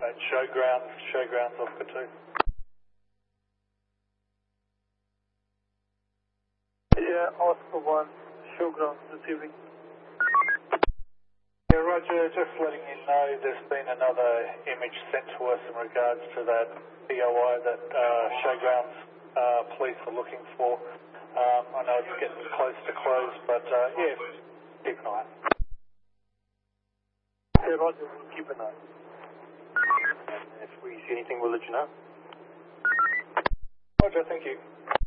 at showgrounds off Katoon. Yeah, Oscar 1, showgrounds receiving. Yeah, Roger, just letting you know there's been another image sent to us in regards to that BOI that showgrounds police are looking for. I know it's getting close to close, but yeah, keep an eye. Yeah, Roger, we'll keep an eye. If we see anything, we'll let you know. Roger, thank you.